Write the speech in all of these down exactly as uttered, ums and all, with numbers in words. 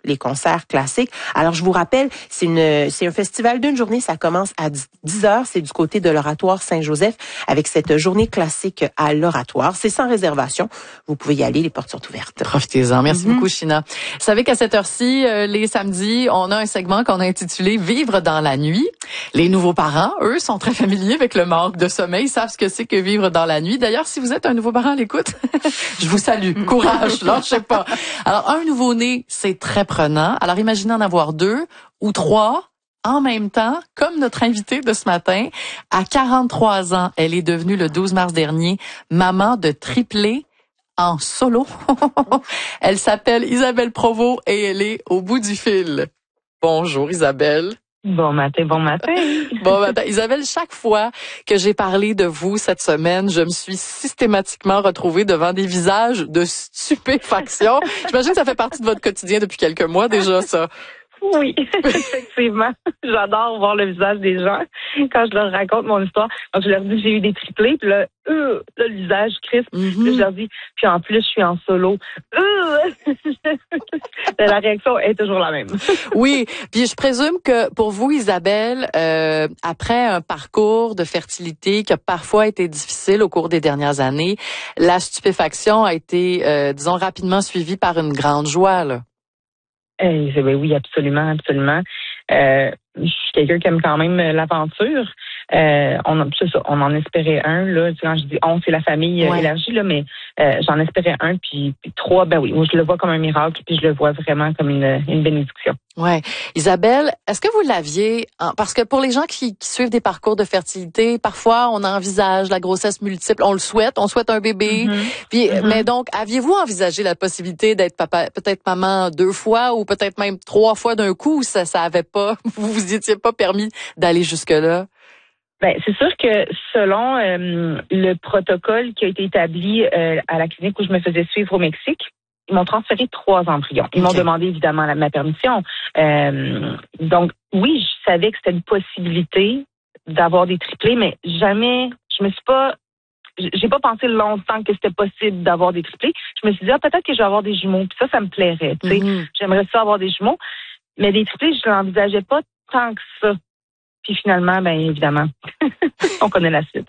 les concerts classiques. Alors, je vous rappelle, c'est une, c'est un festival d'une journée. Ça commence à dix heures. C'est du côté de l'Oratoire Saint-Joseph avec cette journée classique à l'Oratoire. C'est sans réservation. Vous pouvez y aller. Les portes sont ouvertes. Profitez-en. Merci Mm-hmm. beaucoup, Sheena. Vous savez qu'à cette heure-ci, euh, les samedis, on a un segment qu'on a intitulé Vivre dans la nuit. Les nouveaux parents, eux, sont très familiers avec le manque de sommeil. Ils savent ce que c'est que vivre dans la nuit. D'ailleurs, si vous êtes un nouveau parent à l'écoute, je vous salue. Courage. Lâchez pas. Alors, un nouveau-né, c'est très prenant. Alors, imaginez en avoir deux ou trois en même temps, comme notre invitée de ce matin. À quarante-trois ans, elle est devenue le douze mars dernier maman de triplés en solo. Elle s'appelle Isabelle Provost et elle est au bout du fil. Bonjour Isabelle. Bon matin, bon matin. Bon matin. Isabelle, chaque fois que j'ai parlé de vous cette semaine, je me suis systématiquement retrouvée devant des visages de stupéfaction. J'imagine que ça fait partie de votre quotidien depuis quelques mois déjà, ça. Oui, effectivement. J'adore voir le visage des gens quand je leur raconte mon histoire. Quand je leur dis que j'ai eu des triplés, puis là, euh, là, le visage crispe. Mm-hmm. Puis je leur dis, puis en plus, je suis en solo. Euh! La réaction est toujours la même. Oui, puis je présume que pour vous, Isabelle, euh, après un parcours de fertilité qui a parfois été difficile au cours des dernières années, la stupéfaction a été, euh, disons, rapidement suivie par une grande joie, là. Eh, ben oui, absolument, absolument. Euh, je suis quelqu'un qui aime quand même l'aventure. Euh, on, c'est ça, on en espérait un, là. Quand je dis on, c'est la famille ouais. élargie, là, mais euh, j'en espérais un, puis, puis trois, ben oui, moi, je le vois comme un miracle, puis je le vois vraiment comme une, une bénédiction. Ouais. Isabelle, est-ce que vous l'aviez, parce que pour les gens qui, qui suivent des parcours de fertilité, parfois on envisage la grossesse multiple, on le souhaite, on souhaite un bébé. Mm-hmm. Puis, mm-hmm. Mais donc, aviez-vous envisagé la possibilité d'être papa, peut-être maman deux fois ou peut-être même trois fois d'un coup, ou ça, ça avait pas, vous vous étiez pas permis d'aller jusque-là? Ben, c'est sûr que selon euh, le protocole qui a été établi euh, à la clinique où je me faisais suivre au Mexique, ils m'ont transféré trois embryons. Ils okay. m'ont demandé évidemment la, ma permission. Euh, donc oui, je savais que c'était une possibilité d'avoir des triplés, mais jamais, je me suis pas, j'ai pas pensé longtemps que c'était possible d'avoir des triplés. Je me suis dit ah, peut-être que je vais avoir des jumeaux. Puis ça, ça me plairait. Tu sais, mm-hmm. j'aimerais ça avoir des jumeaux, mais des triplés, je l'envisageais pas tant que ça. Puis finalement, ben évidemment, on connaît la suite.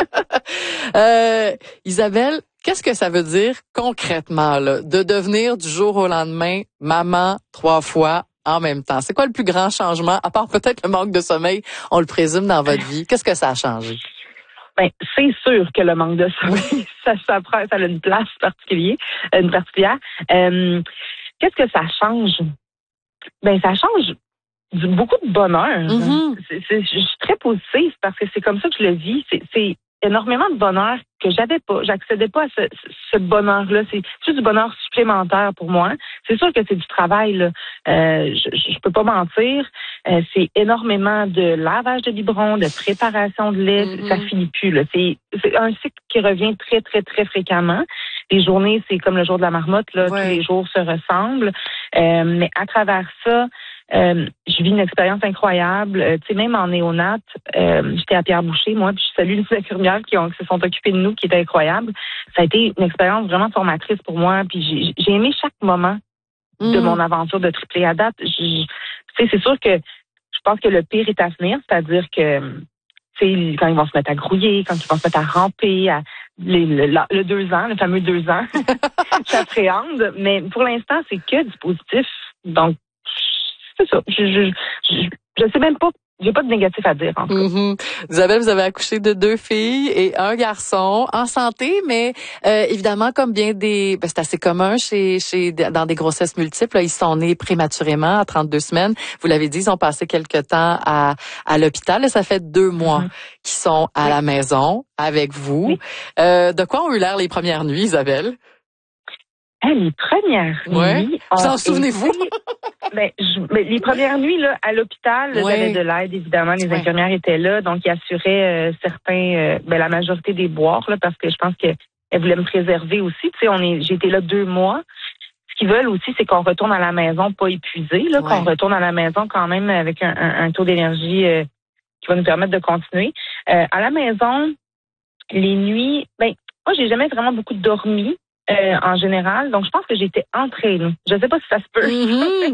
euh, Isabelle, qu'est-ce que ça veut dire concrètement là, de devenir du jour au lendemain maman trois fois en même temps? C'est quoi le plus grand changement, à part peut-être le manque de sommeil, on le présume dans votre vie? Qu'est-ce que ça a changé? Ben, c'est sûr que le manque de sommeil, ça, ça prend, ça a une place particulière, une particulière. Euh, qu'est-ce que ça change? Ben, ça change du beaucoup de bonheur. Mm-hmm. C'est, c'est, je suis très positive parce que c'est comme ça que je le vis. C'est, c'est énormément de bonheur que j'avais pas. J'accédais pas à ce, ce bonheur-là. C'est juste du bonheur supplémentaire pour moi. C'est sûr que c'est du travail, là. Euh, je, je peux pas mentir. Euh, c'est énormément de lavage de biberon, de préparation de lait. Mm-hmm. Ça finit plus, là. C'est, c'est un cycle qui revient très, très, très fréquemment. Les journées, c'est comme le jour de la marmotte, là. Ouais. Tous les jours se ressemblent. Euh, mais à travers ça, Euh, je vis une expérience incroyable. Euh, tu sais, même en néonate, euh, j'étais à Pierre-Boucher, moi, puis je salue les infirmières qui, ont, qui se sont occupées de nous, qui étaient incroyables. Ça a été une expérience vraiment formatrice pour moi, puis j'ai, j'ai aimé chaque moment mmh. de mon aventure de triplé à date. Tu sais, c'est sûr que je pense que le pire est à venir, c'est-à-dire que tu sais, quand ils vont se mettre à grouiller, quand ils vont se mettre à ramper, à les, le, le deux ans, le fameux deux ans, j'appréhende. Mais pour l'instant, c'est que du positif. Donc, c'est ça. Je, je, je, je sais même pas. J'ai pas de négatif à dire, en tout cas. Mm-hmm. Isabelle, vous avez accouché de deux filles et un garçon en santé, mais euh, évidemment, comme bien des... Ben, c'est assez commun chez, chez dans des grossesses multiples. Là, ils sont nés prématurément à trente-deux semaines. Vous l'avez dit, ils ont passé quelque temps à, à l'hôpital. Et ça fait deux mois mm-hmm. qu'ils sont à oui. la maison avec vous. Oui. Euh, de quoi ont eu l'air les premières nuits, Isabelle? Ah, les premières ouais. nuits... Vous en souvenez-vous? Ben, je, ben, les premières nuits là à l'hôpital, ouais. j'avais de l'aide évidemment, les ouais. infirmières étaient là, donc ils assuraient euh, certains, euh, ben la majorité des boires là, parce que je pense qu'elles voulaient me préserver aussi. Tu sais, on est, j'ai été là deux mois. Ce qu'ils veulent aussi, c'est qu'on retourne à la maison pas épuisé, là, ouais. qu'on retourne à la maison quand même avec un, un, un taux d'énergie euh, qui va nous permettre de continuer. Euh, à la maison, les nuits, ben moi j'ai jamais vraiment beaucoup dormi. Euh, en général, donc je pense que j'étais entraînée. Je sais pas si ça se peut. Mm-hmm.